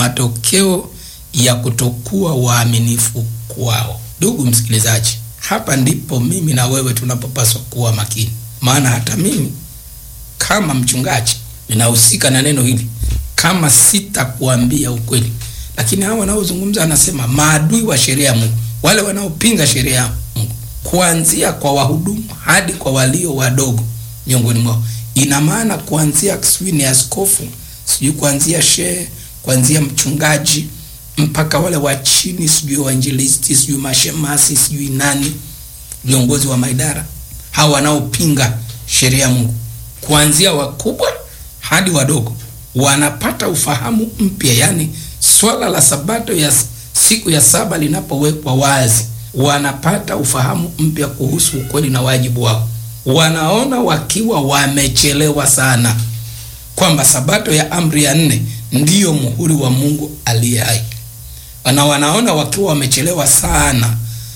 matokeo ya kutokuwa waaminifu kwao. Ndugu msikilizaji, hapa ndipo mimi na wewe tunapopaswa kuwa makini. Maana hata mimi kama mchungaji ninahusika na neno hili kama sitakuambia ukweli. Lakini hao wanaozungumza anasema maadui wa sheria ya Mungu, wale wanaopinga sheria ya Mungu, kuanzia kwa wahudumu hadi kwa walio wadogo miongoni mwao. Ina maana kuanzia ni askofu, sijui kuanzia shehe, kuanzia mchungaji mpaka wale wa chini, sijui wainjilisti, sijui mashemasi, sijui nani, viongozi wa maidara, hao wanaopinga sheria ya Mungu, kuanzia wakubwa hadi wadogo, wanapata ufahamu mpya. Yani swala la sabato ya siku ya saba linapowekwa wazi, wanapata ufahamu mpya kuhusu ukweli na wajibu wao. Wanaona wakiwa wamechelewa sana kwamba sabato ya amri ya 4 ndiyo muhuri wa Mungu aliye hai. Wanaona wakiwa wamechelewa sana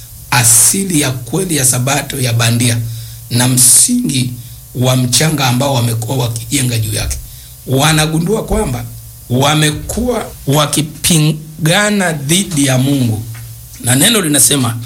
asili ya kweli ya sabato ya bandia na msingi wa mchanga ambao wamekuwa wakijenga juu yake. Wanagundua kwamba wamekuwa wakipingana dhidi ya Mungu. Na neno linasema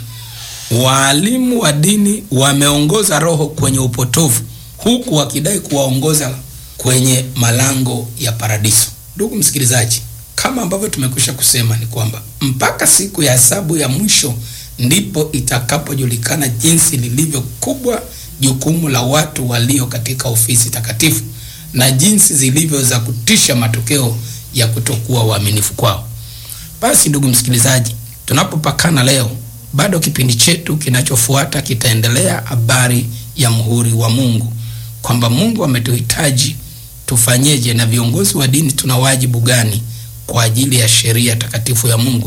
waalimu wa dini wameongoza roho kwenye upotovu, huku wakidai kuwaongoza kwenye malango ya paradiso. Ndugu msikilizaji, kama ambavyo tumekwisha kusema ni kwamba mpaka siku ya hesabu ya mwisho ndipo itakapojulikana jinsi lilivyo kubwa jukumu la watu walio katika ofisi takatifu na jinsi zilivyo za kutisha matokeo ya kutokuwa waaminifu kwao. Basi ndugu msikilizaji, tunapopakana leo, bado kipindi chetu kinachofuata kitaendelea habari ya muhuri wa Mungu, kwamba Mungu ametuhitaji tufanyeje na viongozi wa dini tuna wajibu gani kwa ajili ya sheria takatifu ya Mungu